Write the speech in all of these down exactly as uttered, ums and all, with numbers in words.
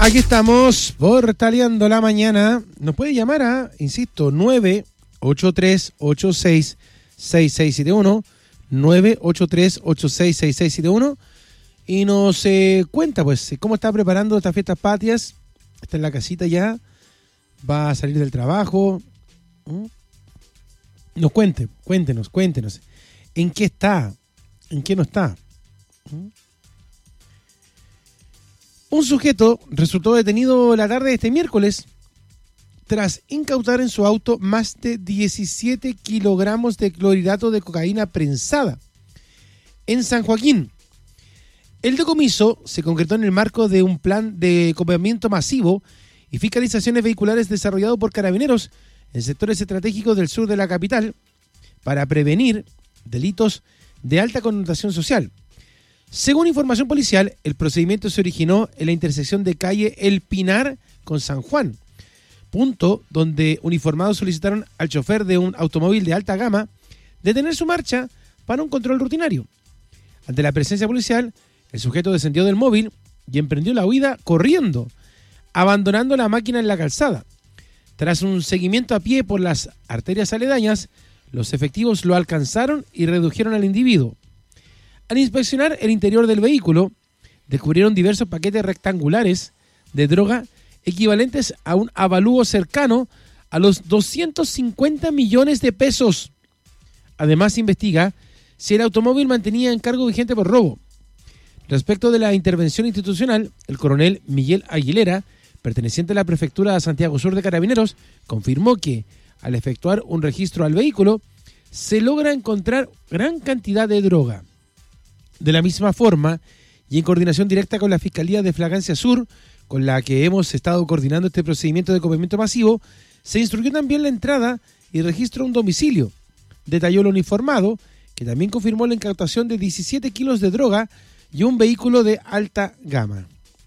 Aquí estamos, portaleando la mañana. Nos puede llamar a, insisto, nueve ocho tres ocho seis seis seis siete uno, nueve ocho tres ocho seis seis seis siete uno, y nos eh, cuenta pues cómo está preparando estas fiestas patrias. Está en la casita ya, va a salir del trabajo. ¿Mm? Nos cuente, cuéntenos, cuéntenos. ¿En qué está? ¿En qué no está? ¿Mm? Un sujeto resultó detenido la tarde de este miércoles tras incautar en su auto más de diecisiete kilogramos de clorhidrato de cocaína prensada en San Joaquín. El decomiso se concretó en el marco de un plan de acompañamiento masivo y fiscalizaciones vehiculares desarrollado por Carabineros en sectores estratégicos del sur de la capital para prevenir delitos de alta connotación social. Según información policial, el procedimiento se originó en la intersección de calle El Pinar con San Juan, punto donde uniformados solicitaron al chofer de un automóvil de alta gama detener su marcha para un control rutinario. Ante la presencia policial, el sujeto descendió del móvil y emprendió la huida corriendo, abandonando la máquina en la calzada. Tras un seguimiento a pie por las arterias aledañas, los efectivos lo alcanzaron y redujeron al individuo. Al inspeccionar el interior del vehículo, descubrieron diversos paquetes rectangulares de droga equivalentes a un avalúo cercano a los doscientos cincuenta millones de pesos. Además, se investiga si el automóvil mantenía encargo vigente por robo. Respecto de la intervención institucional, el coronel Miguel Aguilera, perteneciente a la Prefectura de Santiago Sur de Carabineros, confirmó que, al efectuar un registro al vehículo, se logra encontrar gran cantidad de droga. De la misma forma, y en coordinación directa con la Fiscalía de Flagrancia Sur, con la que hemos estado coordinando este procedimiento de acompañamiento masivo, se instruyó también la entrada y registro a un domicilio. Detalló el uniformado, que también confirmó la incautación de diecisiete kilos de droga y un vehículo de alta gama.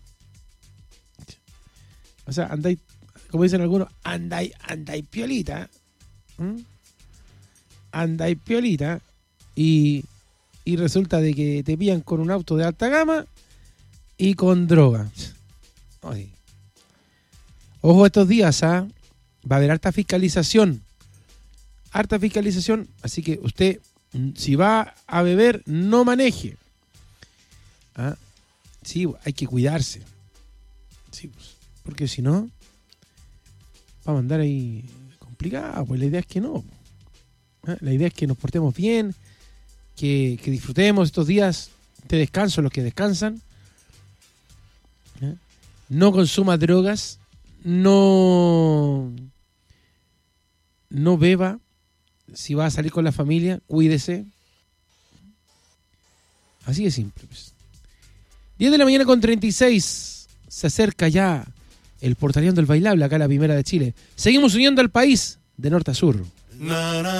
O sea, andáis, como dicen algunos, andáis, andáis piolita. ¿Mm? Andáis piolita y... y resulta de que te pillan con un auto de alta gama y con droga. Ay. Ojo estos días, ¿ah? Va a haber harta fiscalización. Harta fiscalización, así que usted, si va a beber, no maneje. ¿Ah? Sí, hay que cuidarse. Sí, pues, porque si no, vamos a andar ahí complicado. Pues la idea es que no. ¿Ah? La idea es que nos portemos bien, Que, que disfrutemos estos días de descanso, los que descansan. ¿Eh? No consuma drogas, no, no beba. Si va a salir con la familia, cuídese. Así de simple. Pues. diez de la mañana con treinta y seis. Se acerca ya el portaleando el bailable acá en la Primera de Chile. Seguimos uniendo al país de norte a sur.